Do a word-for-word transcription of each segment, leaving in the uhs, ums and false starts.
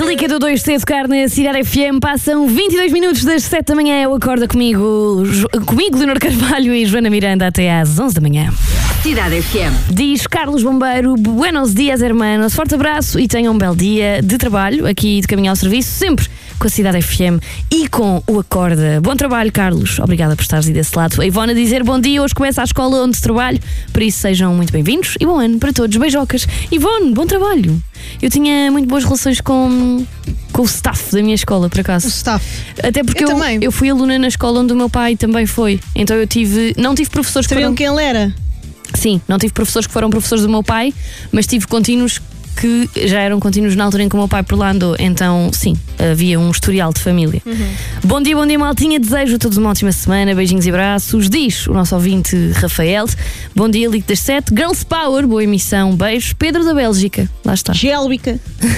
Líquido dois C a tocar na Cidade F M. Passam vinte e dois minutos das sete da manhã. Eu acordo comigo, comigo, Leonor Carvalho e Joana Miranda até às onze da manhã. Cidade F M. Diz Carlos Bombeiro, buenos dias, hermanos. Forte abraço e tenham um belo dia de trabalho aqui de caminho ao serviço, sempre com a Cidade F M e com o Acorda. Bom trabalho, Carlos. Obrigada por estares aí desse lado. A Ivone a dizer bom dia. Hoje começa a escola onde trabalho, por isso sejam muito bem-vindos e bom ano para todos. Beijocas. Ivone, bom trabalho. Eu tinha muito boas relações com, com o staff da minha escola, por acaso. O staff. Até porque eu, eu, também. eu fui aluna na escola onde o meu pai também foi. Então eu tive. Não tive professores que Sabiam foram. quem ele era? Sim, não tive professores que foram professores do meu pai, mas tive contínuos que já eram contínuos na altura em que o meu pai por lá andou. Então, sim, havia um historial de família. Uhum. Bom dia, bom dia, maltinha. Desejo a todos uma ótima semana. Beijinhos e abraços. Diz o nosso ouvinte Rafael. Bom dia, Lique das sete. Girls Power, boa emissão. Beijos. Pedro da Bélgica. Lá está. Gélbica.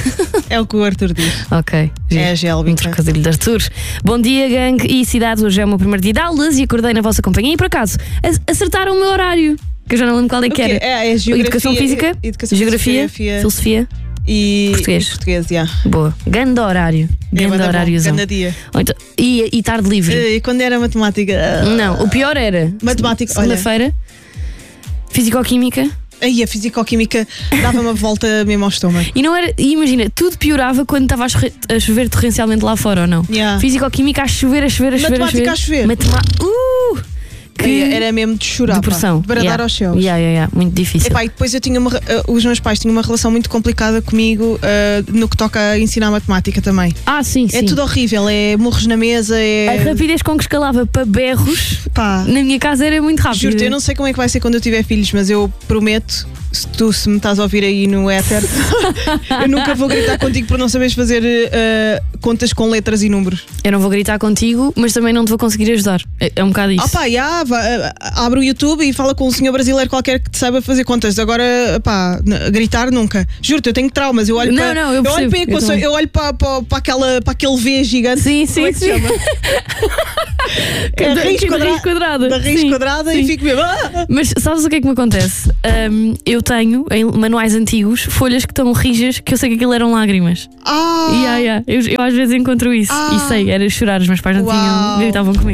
É o que o Arthur diz. Ok. É a Um Gélbica. trocadilho de Arthur. Bom dia, gangue e cidade. Hoje é o meu primeiro dia de aulas e acordei na vossa companhia. E por acaso, acertaram o meu horário. Que eu já não lembro qual é que O quê? era. É, é geografia, Educação física, educação geografia, física, filosofia e português. E português, já. Boa. Ganda horário. Ganda horáriozão. Ganda dia. Ou então- E, e tarde livre. E quando era matemática? Não, o pior era Matemática, olha. segunda-feira, fisicoquímica. Aí a fisicoquímica dava uma volta mesmo ao estômago. E não era, e imagina, tudo piorava quando estava a chover, a chover torrencialmente lá fora, ou não? Yeah. Fisicoquímica a chover, a chover, a chover. Matemática a chover. Matema- uh! Que Aí Era mesmo de chorar. depressão. Pá, de bradar Yeah. aos céus. Yeah, yeah, yeah. Muito difícil. Epá, e depois eu tinha uma, uh, os meus pais tinham uma relação muito complicada comigo uh, no que toca a ensinar matemática também. Ah, sim, sim. É tudo horrível, é morros na mesa, é. A rapidez com que escalava para berros Pá, na minha casa era muito rápida. juro-te, eu não sei como é que vai ser quando eu tiver filhos, mas eu prometo, se tu se me estás a ouvir aí no éter, eu nunca vou gritar contigo por não saberes fazer uh, contas com letras e números. Eu não vou gritar contigo, mas também não te vou conseguir ajudar. É, é um bocado isso. Ah pá, já, vá, uh, abre o YouTube e fala com um senhor brasileiro qualquer que te saiba fazer contas. Agora, pá, n- gritar nunca. Juro-te, eu tenho traumas. Eu olho Não, para, não, eu olho percebo, para a eu equação, também. eu olho para, para, para, aquela, para aquele V gigante. Sim, Como sim, é que se sim. chama? Que- É da- raiz que da quadra- raiz quadrada. Da raiz Sim, quadrada sim. e fico mesmo. Ah! Mas sabes o que é que me acontece? Hum, eu tenho em manuais antigos folhas que estão rijas que eu sei que aquilo eram lágrimas. Ah! Yeah, yeah. Eu, eu às vezes encontro isso Ah. e sei, era chorar, os meus pais não Uau. tinham, gritavam comigo.